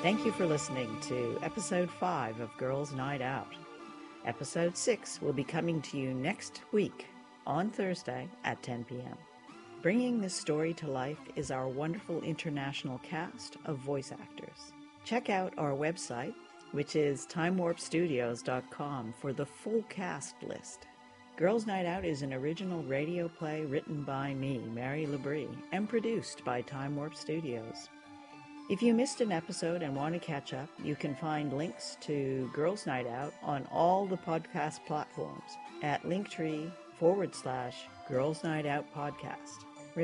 Thank you for listening to Episode 5 of Girls Night Out. Episode 6 will be coming to you next week on Thursday at 10 p.m. Bringing this story to life is our wonderful international cast of voice actors. Check out our website, which is timewarpstudios.com, for the full cast list. Girls Night Out is an original radio play written by me, Mary Labrie, and produced by Time Warp Studios. If you missed an episode and want to catch up, you can find links to Girls Night Out on all the podcast platforms at linktree/Girls Night Out Podcast.